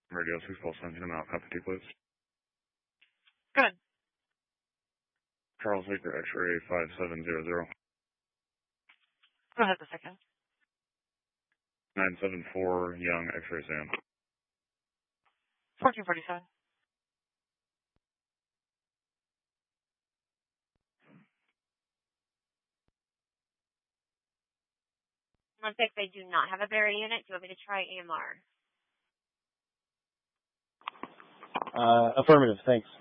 Radio 6 Pulse 19, I'm out. Copy 2, please. Good. Charles Victor, X-ray 5700. Go ahead the second. 974, Young, X-ray Sam. 1447. 1-6, I do not have a Barry unit. Do you want me to try AMR? Affirmative, thanks.